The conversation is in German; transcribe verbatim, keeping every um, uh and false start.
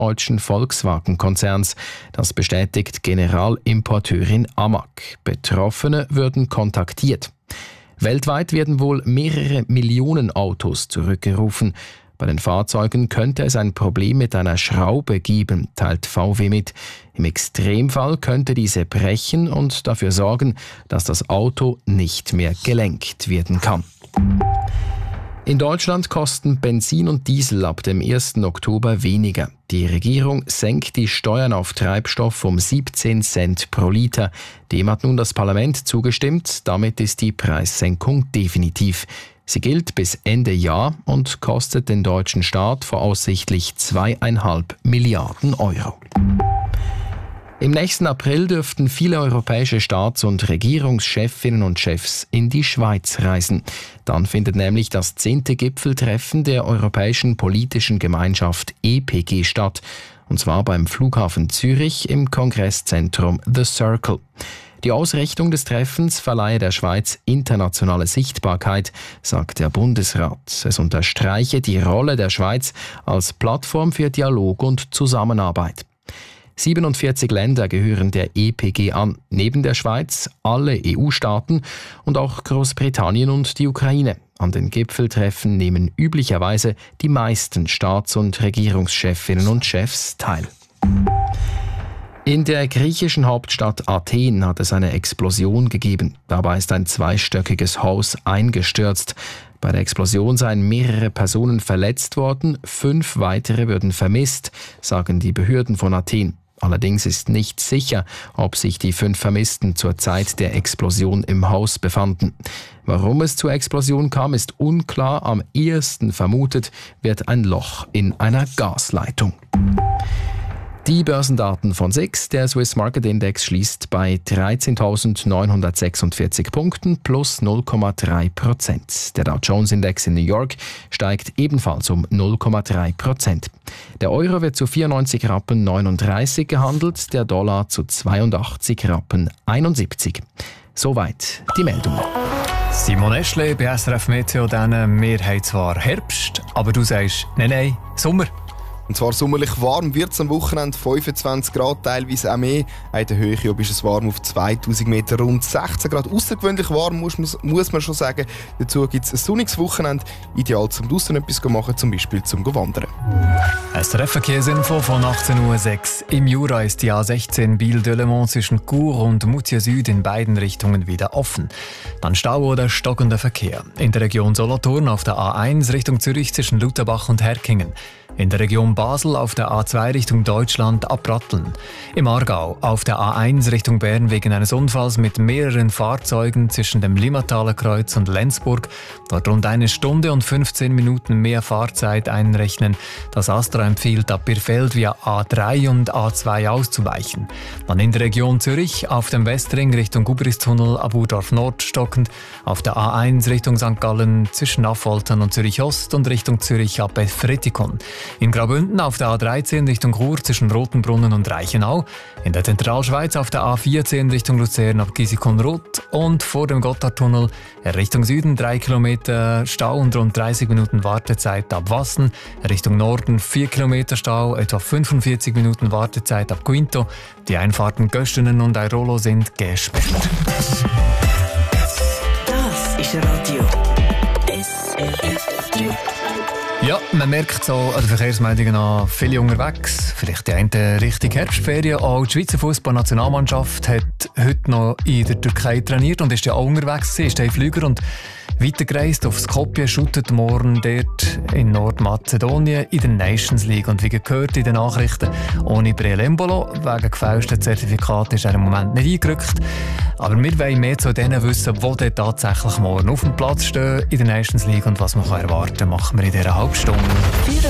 deutschen Volkswagen-Konzerns. Das bestätigt Generalimporteurin Amag. Betroffene würden kontaktiert. Weltweit werden wohl mehrere Millionen Autos zurückgerufen. Bei den Fahrzeugen könnte es ein Problem mit einer Schraube geben, teilt V W mit. Im Extremfall könnte diese brechen und dafür sorgen, dass das Auto nicht mehr gelenkt werden kann. In Deutschland kosten Benzin und Diesel ab dem ersten Oktober weniger. Die Regierung senkt die Steuern auf Treibstoff um siebzehn Cent pro Liter. Dem hat nun das Parlament zugestimmt. Damit ist die Preissenkung definitiv. Sie gilt bis Ende Jahr und kostet den deutschen Staat voraussichtlich zweieinhalb Milliarden Euro. Im nächsten April dürften viele europäische Staats- und Regierungschefinnen und Chefs in die Schweiz reisen. Dann findet nämlich das zehnte Gipfeltreffen der Europäischen Politischen Gemeinschaft E P G statt. Und zwar beim Flughafen Zürich im Kongresszentrum The Circle. Die Ausrichtung des Treffens verleihe der Schweiz internationale Sichtbarkeit, sagt der Bundesrat. Es unterstreiche die Rolle der Schweiz als Plattform für Dialog und Zusammenarbeit. siebenundvierzig Länder gehören der E P G an, neben der Schweiz alle E U-Staaten und auch Großbritannien und die Ukraine. An den Gipfeltreffen nehmen üblicherweise die meisten Staats- und Regierungschefinnen und Chefs teil. In der griechischen Hauptstadt Athen hat es eine Explosion gegeben. Dabei ist ein zweistöckiges Haus eingestürzt. Bei der Explosion seien mehrere Personen verletzt worden, fünf weitere würden vermisst, sagen die Behörden von Athen. Allerdings ist nicht sicher, ob sich die fünf Vermissten zur Zeit der Explosion im Haus befanden. Warum es zur Explosion kam, ist unklar. Am ehesten vermutet wird ein Loch in einer Gasleitung. Die Börsendaten von S I X. Der Swiss Market Index schließt bei dreizehntausendneunhundertsechsundvierzig Punkten plus null Komma drei Prozent. Der Dow Jones Index in New York steigt ebenfalls um null Komma drei Prozent. Der Euro wird zu vierundneunzig Rappen neununddreißig gehandelt, der Dollar zu zweiundachtzig Rappen einundsiebzig. Soweit die Meldung. Simon Eschle bei S R F Meteo, dann wir haben zwar Herbst, aber du sagst, nein, nein, Sommer. Und zwar sommerlich warm wird es am Wochenende, fünfundzwanzig Grad, teilweise auch mehr. In der Höhe ist es warm auf zweitausend Meter, rund sechzehn Grad. Außergewöhnlich warm, muss man, muss man schon sagen. Dazu gibt es ein sonniges Wochenende, ideal zum draussen etwas machen, zum Beispiel zum Wandern. S R F-Verkehrsinfo von achtzehn Uhr sechs. Im Jura ist die A sechzehn Biel-Delemont zwischen Chur und Moutier Süd in beiden Richtungen wieder offen. Dann Stau oder stockender Verkehr. In der Region Solothurn auf der A eins Richtung Zürich zwischen Lutherbach und Herkingen. In der Region Basel auf der A zwei Richtung Deutschland ab Ratteln. Im Aargau auf der A eins Richtung Bern wegen eines Unfalls mit mehreren Fahrzeugen zwischen dem Limataler Kreuz und Lenzburg. Dort rund eine Stunde und fünfzehn Minuten mehr Fahrzeit einrechnen. Das Astra empfiehlt, ab Birfeld via A drei und A zwei auszuweichen. Dann in der Region Zürich auf dem Westring Richtung Gubristunnel ab Urdorf Nord stockend. Auf der A eins Richtung Sankt Gallen zwischen Affoltern und Zürich Ost und Richtung Zürich ab Efretikon. In Graubünden auf der A dreizehn Richtung Chur zwischen Rotenbrunnen und Reichenau. In der Zentralschweiz auf der A vierzehn Richtung Luzern ab Gisikon-Rot. Und vor dem Gotthardtunnel Richtung Süden drei Kilometer Stau und rund dreißig Minuten Wartezeit ab Wassen. Richtung Norden vier Kilometer Stau, etwa fünfundvierzig Minuten Wartezeit ab Quinto. Die Einfahrten Göstenen und Airolo sind gesperrt. Das ist Radio S R F. Ja, man merkt so an den Verkehrsmeldungen an viele unterwegs. Vielleicht die eine Richtung Herbstferien. Auch die Schweizer Fußballnationalmannschaft hat heute noch in der Türkei trainiert und ist ja auch unterwegs gewesen, ist ein Flüger und weitergereist auf Skopje, shootet morgen dort in Nordmazedonien in der Nations League. Und wie gehört in den Nachrichten, ohne Brelembolo, wegen gefälschten Zertifikat ist er im Moment nicht eingerückt. Aber wir wollen mehr zu denen wissen, die dort tatsächlich morgen auf dem Platz stehen in der Nations League und was man erwarten kann, machen wir in dieser Halbstunde.